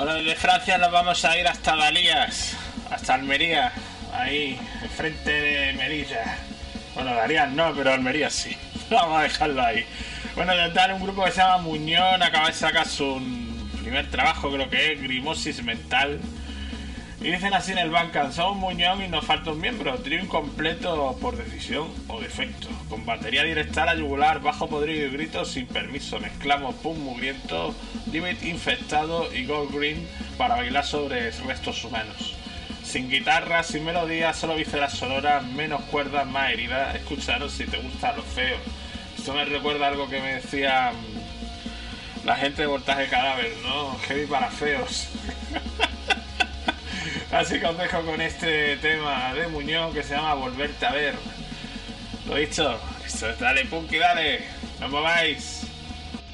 Bueno, desde Francia nos vamos a ir hasta Dalías, hasta Almería, ahí, enfrente de Melilla. Bueno, Dalías no, pero Almería sí. Vamos a dejarlo ahí. Bueno, total, un grupo que se llama Muñón acaba de sacar su primer trabajo, creo que es Grimosis Mental. Y dicen así en el Bandcamp: somos Muñón y nos falta un miembro, trío incompleto por decisión o defecto, con batería directa a la yugular, bajo podrido y gritos sin permiso, mezclamos punk mugriento, limit infectado y gold green para bailar sobre restos humanos. Sin guitarra, sin melodía, solo vísceras sonoras, menos cuerdas, más heridas. Escucharos si te gusta lo feo. Esto me recuerda algo que me decía la gente de Voltaje Cadáver, ¿no? Heavy para feos. Así que os dejo con este tema de Muñón que se llama Volverte a ver. Lo dicho, dale punk y dale, no mováis.